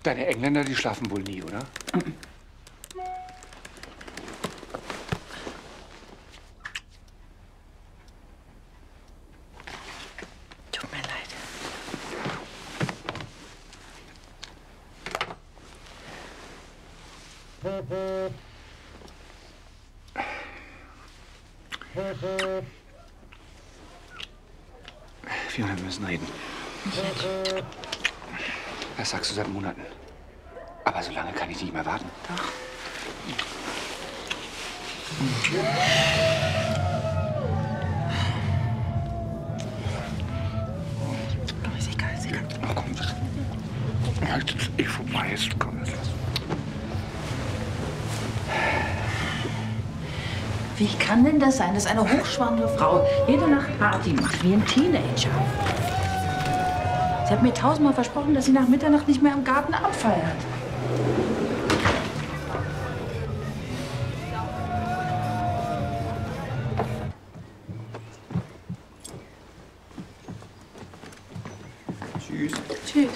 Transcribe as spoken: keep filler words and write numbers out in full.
Deine Engländer, die schlafen wohl nie, oder? Mhm. Tut mir leid. Fiona, wir müssen reden. Das sagst du seit Monaten. Aber so lange kann ich nicht mehr warten. Doch. Oh, ist egal, ist egal. Ach komm, das ist jetzt eh vorbei. Jetzt komm, jetzt lass. Wie kann denn das sein, dass eine hochschwangere Frau jede Nacht Party macht, wie ein Teenager? Sie hat mir tausendmal versprochen, dass sie nach Mitternacht nicht mehr im Garten abfeiert. Tschüss. Tschüss.